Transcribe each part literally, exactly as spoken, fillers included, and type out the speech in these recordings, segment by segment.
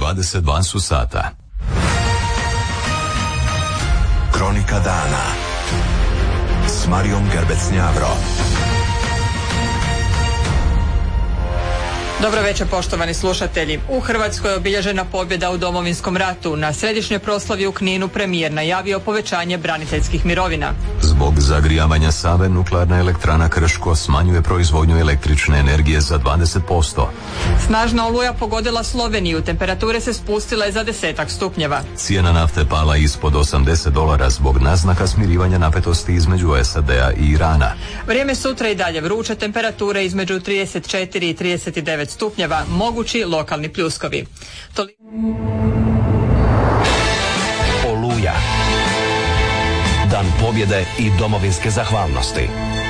dvadeset dva su sata. Kronika dana s Marijom Gerbec-Njavro. Dobro večer, poštovani slušatelji. U Hrvatskoj je obilježena pobjeda u Domovinskom ratu. Na središnjoj proslavi u Kninu premijer najavio povećanje braniteljskih mirovina. Zbog zagrijavanja Save nuklearna elektrana Krško smanjuje proizvodnju električne energije za dvadeset posto. Snažna oluja pogodila Sloveniju, temperature se spustile za desetak stupnjeva. Cijena nafte pala ispod osamdeset dolara zbog naznaka smirivanja napetosti između S A D-a i Irana. Vrijeme sutra i dalje vruće, temperature između trideset četiri i trideset devet stupnjeva, mogući lokalni pljuskovi. Toli... Oluja. Dan pobjede i domovinske zahvalnosti.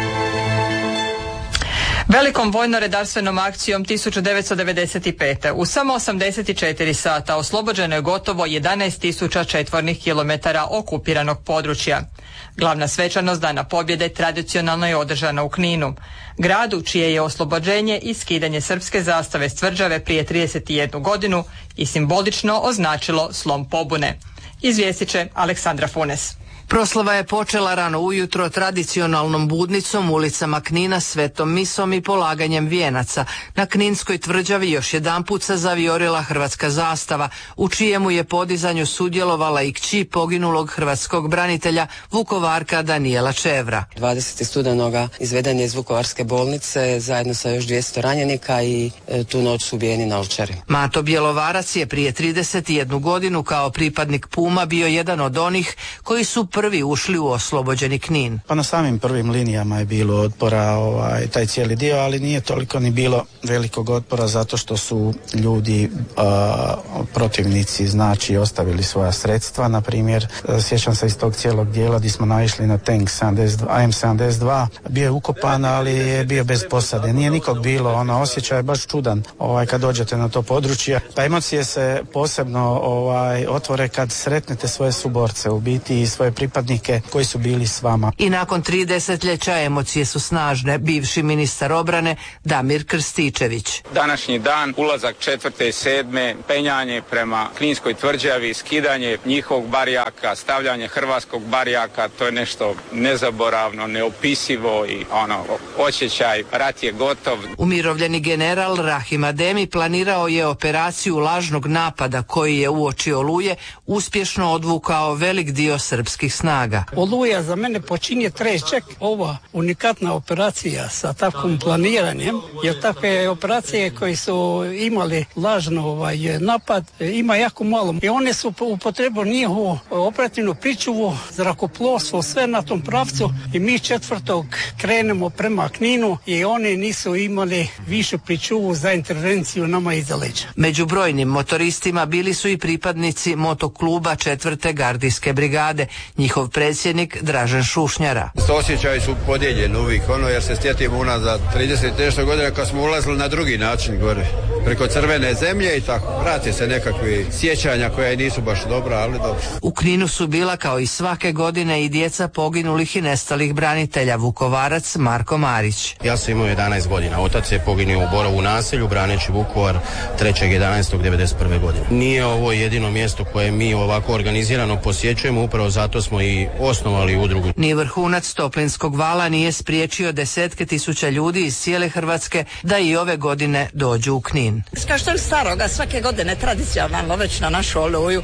Velikom vojno-redarstvenom akcijom tisuću devetsto devedeset pete. u samo osamdeset četiri sata oslobođeno je gotovo jedanaest tisuća četvornih kilometara okupiranog područja. Glavna svečanost Dana pobjede tradicionalno je održana u Kninu, gradu čije je oslobođenje i skidanje srpske zastave s tvrđave prije trideset jednu godinu i simbolično označilo slom pobune. Izvijestit će Aleksandra Funes. Proslava je počela rano ujutro tradicionalnom budnicom ulicama Knina, svetom misom i polaganjem vijenaca. Na Kninskoj tvrđavi još jedanput se zavijorila hrvatska zastava, u čijemu je podizanju sudjelovala i kći poginulog hrvatskog branitelja Vukovarka Danijela Čevra. dvadesetog studenoga izveden je iz Vukovarske bolnice zajedno sa još dvjesto ranjenika i e, tu noć su ubijeni na Ovčari. Mato Bjelovarac je prije trideset jednu godinu kao pripadnik Puma bio jedan od onih koji su prvi ušli u oslobođeni Knin. Pa na samim prvim linijama je bilo otpora, ovaj, taj cijeli dio, ali nije toliko ni bilo velikog otpora zato što su ljudi, a, protivnici, znači ostavili svoja sredstva. Na primjer, sjećam se iz tog cijelog dijela gdje smo naišli na tank A M sedamdeset dva, bio je ukopan, ali je bio bez posade. Nije nikog bilo, ono, osjećaj je baš čudan ovaj, kad dođete na to područje. Pa emocije se posebno ovaj, otvore kad sretnete svoje suborce, u biti i svoje pripadnike koji su bili s vama. I nakon tri desetljeća emocije su snažne. Bivši ministar obrane Damir Krstičević. Današnji dan, ulazak četvrte i sedme, penjanje prema Kninskoj tvrđavi, skidanje njihovog barijaka, stavljanje hrvatskog barijaka, to je nešto nezaboravno, neopisivo i ono, osjećaj, rat je gotov. Umirovljeni general Rahim Ademi planirao je operaciju lažnog napada koji je uoči Oluje uspješno odvukao velik dio srpskih snaga. Oluja za mene počinje trećeg, ova unikatna operacija sa takvim planiranjem, jer takve operacije koji su imali lažno ovaj, napad ima jako malo. I one su upotrebili njihovu operativnu pričuvu, zrakoplovstvo, sve na tom pravcu i mi četvrtog krenemo prema Kninu i oni nisu imali više pričuvu za intervenciju nama iza leđa. Među brojnim motoristima bili su i pripadnici motokluba četvrte gardijske brigade. Njihov predsjednik Dražen Šušnjara. Osjećaji su podijeljeni uvijek, ono, jer se sjetimo unazad trideset nešto godina kad smo ulazili na drugi način gore, preko crvene zemlje i tako. Vrati se nekakvi sjećanja koja i nisu baš dobra, ali dobro. U Kninu su bila kao i svake godine i djeca poginulih i nestalih branitelja. Vukovarac Marko Marić. Ja sam imao jedanaest godina. Otac je poginuo u Borovu naselju braneći Vukovar trećeg jedanaestog devedeset prve godine. Nije ovo jedino mjesto koje mi ovako organizirano posjećujemo, upravo zato smo i osnovali udrugu. Ni vrhunac Toplinskog vala nije spriječio desetke tisuća ljudi iz cijele Hrvatske da i ove godine dođu u Knin. Kao što je staroga, svake godine tradicionalno već na našu Oluju.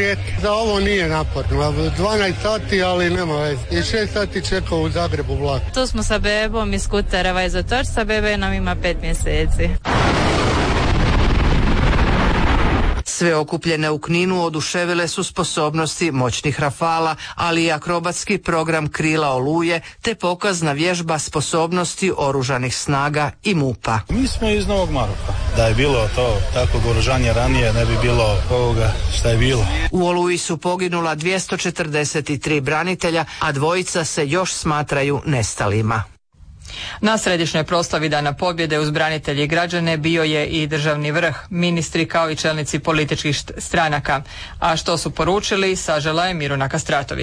Za ovo nije naporno, dvanaest sati, ali nema veze. I šest sati čekao u Zagrebu vlak. Tu smo sa bebom iz Kutereva iz Otočca, bebe nam ima pet mjeseci. Sve okupljene u Kninu oduševile su sposobnosti moćnih rafala, ali i akrobatski program Krila Oluje, te pokazna vježba sposobnosti oružanih snaga i MUP-a. Mi smo iz Novog Maroka. Da je bilo to takvog oružanja ranije, ne bi bilo ovoga šta je bilo. U Oluji su poginula dvjesto četrdeset tri branitelja, a dvojica se još smatraju nestalima. Na središnjoj proslavi Dana pobjede uz branitelje i građane bio je i državni vrh, ministri kao i čelnici političkih stranaka. A što su poručili, sažela je Miruna Kastratović.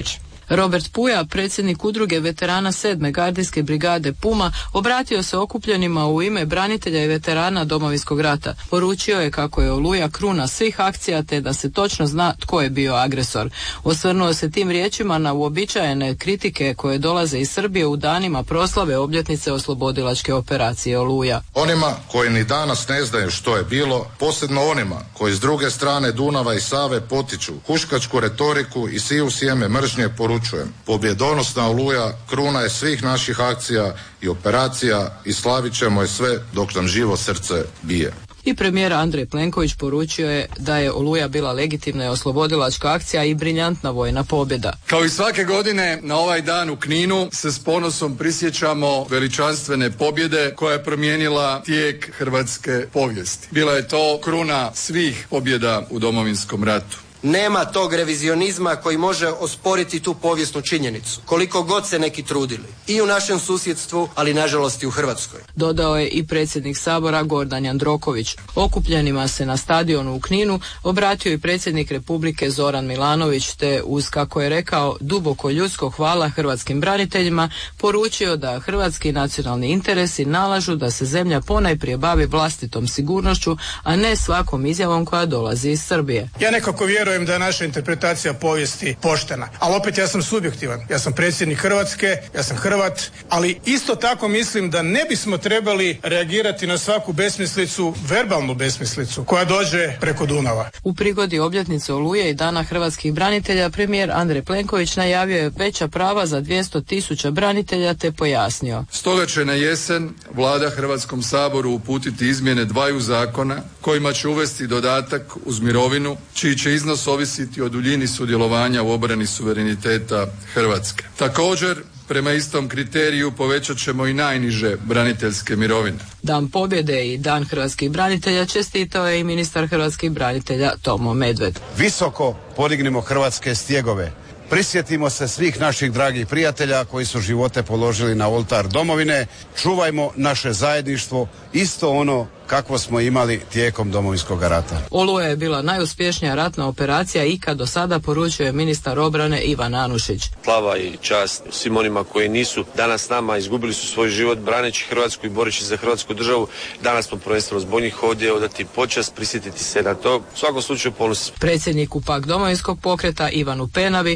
Robert Puja, predsjednik udruge veterana sedme gardijske brigade Puma, obratio se okupljenima u ime branitelja i veterana Domovinskog rata. Poručio je kako je Oluja kruna svih akcija te da se točno zna tko je bio agresor. Osvrnuo se tim riječima na uobičajene kritike koje dolaze iz Srbije u danima proslave obljetnice oslobodilačke operacije Oluja. Onima koji ni danas ne znaju što je bilo, posebno onima koji s druge strane Dunava i Save potiču huškačku retoriku i siju sjeme mržnje, poručujem. Pobjedonosna Oluja kruna je svih naših akcija i operacija i slavit ćemo je sve dok nam živo srce bije. I premijer Andrej Plenković poručio je da je Oluja bila legitimna i oslobodilačka akcija i briljantna vojna pobjeda. Kao i svake godine na ovaj dan u Kninu se s ponosom prisjećamo veličanstvene pobjede koja je promijenila tijek hrvatske povijesti. Bila je to kruna svih pobjeda u Domovinskom ratu. Nema tog revizionizma koji može osporiti tu povijesnu činjenicu, koliko god se neki trudili. I u našem susjedstvu, ali nažalost i u Hrvatskoj. Dodao je i predsjednik Sabora Gordan Jandroković. Okupljenima se na stadionu u Kninu obratio i predsjednik Republike Zoran Milanović, te uz, kako je rekao, duboko ljudsko hvala hrvatskim braniteljima, poručio da hrvatski nacionalni interesi nalažu da se zemlja ponajprije bavi vlastitom sigurnošću, a ne svakom izjavom koja dolazi iz Srbije. Ja nekako vjerujem da je naša interpretacija povijesti poštena, ali opet ja sam subjektivan. Ja sam predsjednik Hrvatske, ja sam Hrvat, ali isto tako mislim da ne bismo trebali reagirati na svaku besmislicu, verbalnu besmislicu koja dođe preko Dunava. U prigodi obljetnice Oluje i Dana hrvatskih branitelja premijer Andrej Plenković najavio je veća prava za dvjesto tisuća branitelja te pojasnio. Stoga će na jesen Vlada Hrvatskom saboru uputiti izmjene dvaju zakona kojima će uvesti dodatak uz mirovinu čiji će iznos ovisiti o duljini sudjelovanja u obrani suvereniteta Hrvatske. Također, prema istom kriteriju povećat ćemo i najniže braniteljske mirovine. Dan pobjede i Dan hrvatskih branitelja čestitao je i ministar hrvatskih branitelja Tomo Medved. Visoko podignimo hrvatske stjegove. Prisjetimo se svih naših dragih prijatelja koji su živote položili na oltar domovine. Čuvajmo naše zajedništvo, isto ono kakvo smo imali tijekom Domovinskog rata. Oluja je bila najuspješnija ratna operacija ikad do sada, poručuje ministar obrane Ivan Anušić. Slava i čast svim onima koji nisu danas s nama, izgubili su svoj život braneći Hrvatsku i boreći za Hrvatsku državu. Danas smo prvenstveno zbog njih ovdje odati počast, prisjetiti se na to. U svakom slučaju ponos. Predsjedniku pak Domovinskog pokreta Ivanu Penavi